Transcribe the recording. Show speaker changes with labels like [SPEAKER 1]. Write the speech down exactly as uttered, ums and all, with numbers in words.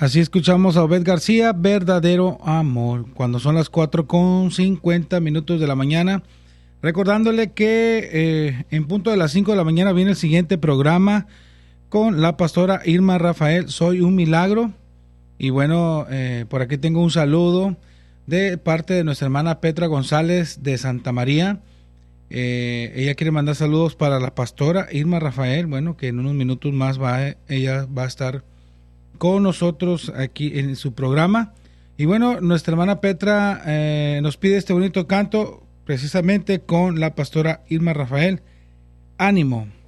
[SPEAKER 1] Así escuchamos a Obed García, Verdadero Amor, cuando son las cuatro con cincuenta minutos de la mañana. Recordándole que eh, en punto de las cinco de la mañana viene el siguiente programa con la pastora Irma Rafael, Soy un Milagro. Y bueno, eh, por aquí tengo un saludo de parte de nuestra hermana Petra González de Santa María. Eh, ella quiere mandar saludos para la pastora Irma Rafael, bueno, que en unos minutos más va, ella va a estar con nosotros aquí en su programa. Y bueno, nuestra hermana Petra eh, nos pide este bonito canto precisamente con la pastora Irma Rafael. Ánimo.